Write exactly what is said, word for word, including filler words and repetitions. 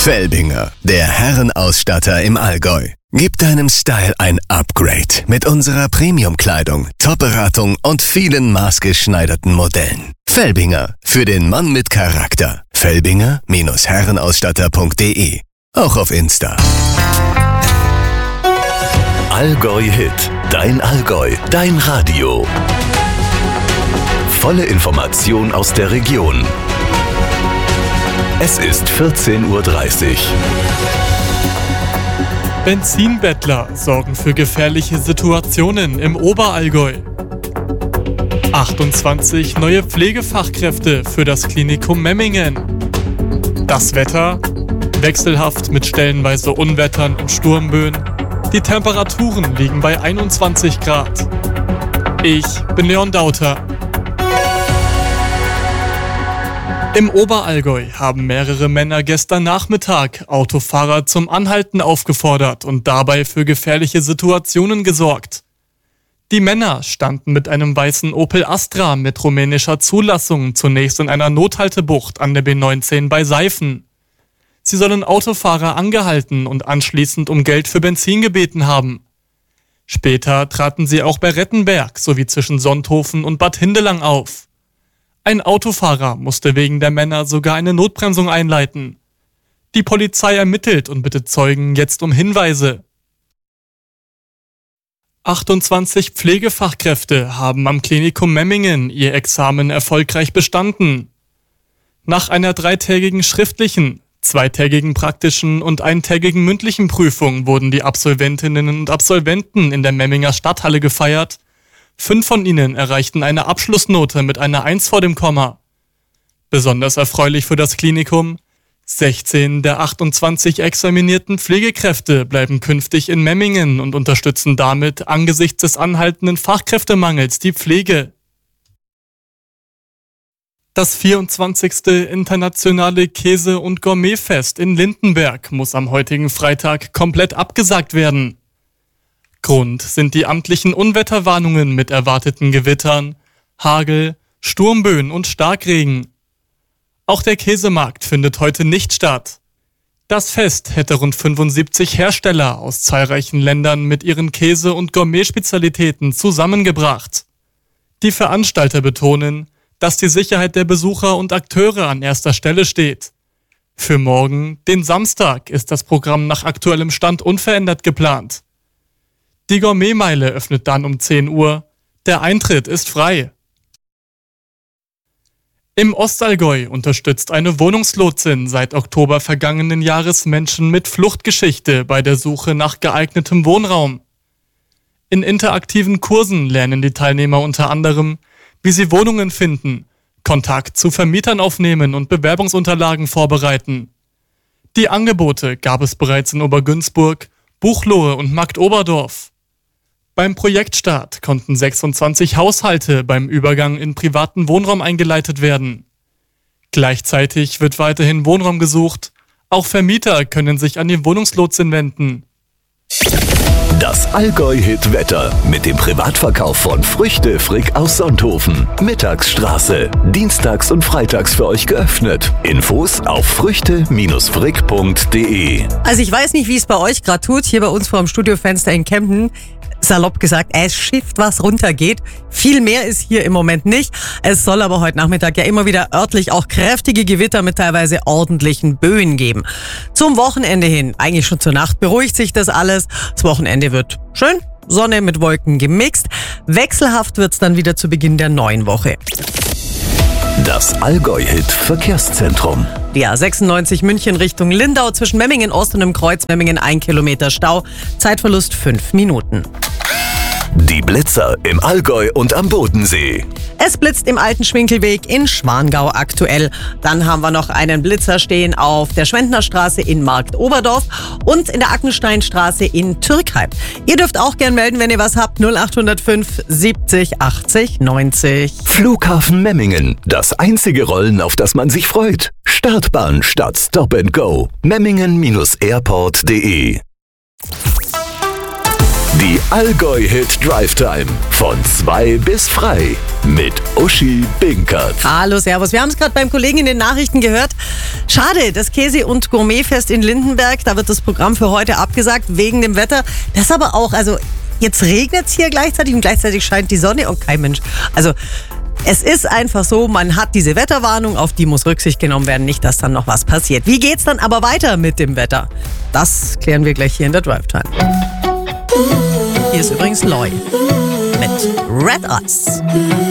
Felbinger, der Herrenausstatter im Allgäu. Gib deinem Style ein Upgrade mit unserer Premium-Kleidung, Top-Beratung und vielen maßgeschneiderten Modellen. Felbinger, für den Mann mit Charakter. Felbinger Herrenausstatter punkt de. Auch auf Insta. Allgäu Hit, dein Allgäu, dein Radio. Volle Information aus der Region. Es ist vierzehn Uhr dreißig. Benzinbettler sorgen für gefährliche Situationen im Oberallgäu. achtundzwanzig neue Pflegefachkräfte für das Klinikum Memmingen. Das Wetter? Wechselhaft mit stellenweise Unwettern und Sturmböen. Die Temperaturen liegen bei einundzwanzig Grad. Ich bin Leon Dauter. Im Oberallgäu haben mehrere Männer gestern Nachmittag Autofahrer zum Anhalten aufgefordert und dabei für gefährliche Situationen gesorgt. Die Männer standen mit einem weißen Opel Astra mit rumänischer Zulassung zunächst in einer Nothaltebucht an der B neunzehn bei Seifen. Sie sollen Autofahrer angehalten und anschließend um Geld für Benzin gebeten haben. Später traten sie auch bei Rettenberg sowie zwischen Sonthofen und Bad Hindelang auf. Ein Autofahrer musste wegen der Männer sogar eine Notbremsung einleiten. Die Polizei ermittelt und bittet Zeugen jetzt um Hinweise. achtundzwanzig Pflegefachkräfte haben am Klinikum Memmingen ihr Examen erfolgreich bestanden. Nach einer dreitägigen schriftlichen, zweitägigen praktischen und eintägigen mündlichen Prüfung wurden die Absolventinnen und Absolventen in der Memminger Stadthalle gefeiert. Fünf von ihnen erreichten eine Abschlussnote mit einer eins vor dem Komma. Besonders erfreulich für das Klinikum: sechzehn der achtundzwanzig examinierten Pflegekräfte bleiben künftig in Memmingen und unterstützen damit angesichts des anhaltenden Fachkräftemangels die Pflege. Das vierundzwanzigste Internationale Käse- und Gourmetfest in Lindenberg muss am heutigen Freitag komplett abgesagt werden. Grund sind die amtlichen Unwetterwarnungen mit erwarteten Gewittern, Hagel, Sturmböen und Starkregen. Auch der Käsemarkt findet heute nicht statt. Das Fest hätte rund fünfundsiebzig Hersteller aus zahlreichen Ländern mit ihren Käse- und Gourmet-Spezialitäten zusammengebracht. Die Veranstalter betonen, dass die Sicherheit der Besucher und Akteure an erster Stelle steht. Für morgen, den Samstag, ist das Programm nach aktuellem Stand unverändert geplant. Die Gourmetmeile öffnet dann um zehn Uhr. Der Eintritt ist frei. Im Ostallgäu unterstützt eine Wohnungslotsin seit Oktober vergangenen Jahres Menschen mit Fluchtgeschichte bei der Suche nach geeignetem Wohnraum. In interaktiven Kursen lernen die Teilnehmer unter anderem, wie sie Wohnungen finden, Kontakt zu Vermietern aufnehmen und Bewerbungsunterlagen vorbereiten. Die Angebote gab es bereits in Obergünzburg, Buchloe und Marktoberdorf. Beim Projektstart konnten sechsundzwanzig Haushalte beim Übergang in privaten Wohnraum eingeleitet werden. Gleichzeitig wird weiterhin Wohnraum gesucht. Auch Vermieter können sich an die Wohnungslotsin wenden. Das Allgäu-Hit-Wetter mit dem Privatverkauf von Früchte Frick aus Sonthofen. Mittagsstraße. Dienstags und freitags für euch geöffnet. Infos auf früchte frick punkt de. Also ich weiß nicht, wie es bei euch gerade tut. Hier bei uns vor dem Studiofenster in Kempten. Salopp gesagt, es schifft, was runtergeht. Viel mehr ist hier im Moment nicht. Es soll aber heute Nachmittag ja immer wieder örtlich auch kräftige Gewitter mit teilweise ordentlichen Böen geben. Zum Wochenende hin, eigentlich schon zur Nacht, beruhigt sich das alles. Das Wochenende wird schön, Sonne mit Wolken gemixt. Wechselhaft wird's dann wieder zu Beginn der neuen Woche. Das Allgäu-Hit-Verkehrszentrum. Die A sechsundneunzig München Richtung Lindau zwischen Memmingen Ost und im Kreuz Memmingen ein Kilometer Stau. Zeitverlust fünf Minuten. Die Blitzer im Allgäu und am Bodensee. Es blitzt im alten Schwinkelweg in Schwangau aktuell. Dann haben wir noch einen Blitzer stehen auf der Schwendnerstraße in Marktoberdorf und in der Ackensteinstraße in Türkheim. Ihr dürft auch gern melden, wenn ihr was habt. null acht null fünf siebzig achtzig neunzig. Flughafen Memmingen. Das einzige Rollen, auf das man sich freut. Startbahn statt Stop and Go. Memmingen Airport punkt de. Die Allgäu-Hit Drive Time. Von zwei bis frei. Mit Uschi Binkert. Hallo, servus. Wir haben es gerade beim Kollegen in den Nachrichten gehört. Schade, das Käse- und Gourmetfest in Lindenberg, da wird das Programm für heute abgesagt wegen dem Wetter. Das aber auch, also jetzt regnet es hier gleichzeitig und gleichzeitig scheint die Sonne und kein Mensch. Also es ist einfach so, man hat diese Wetterwarnung, auf die muss Rücksicht genommen werden, nicht, dass dann noch was passiert. Wie geht's dann aber weiter mit dem Wetter? Das klären wir gleich hier in der Drive Time. Hier ist übrigens Loy mit Red Eyes.